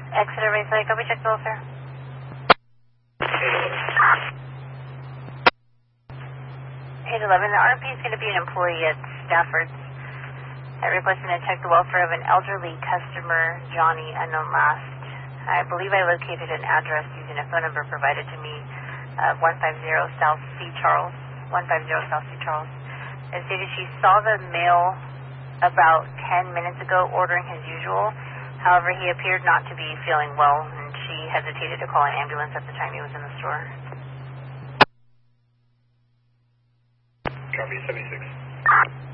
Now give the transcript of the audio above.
Exeter Raceway, copy, check the welfare. 811, the RP is going to be an employee at Stafford's. Requesting to check the welfare of an elderly customer, Johnny, unknown last. I believe I located an address using a phone number provided to me, 150 South C. Charles. 150 South C. Charles. It stated she saw the mail about 10 minutes ago ordering his usual. However, he appeared not to be feeling well, and she hesitated to call an ambulance at the time he was in the store. Copy 76.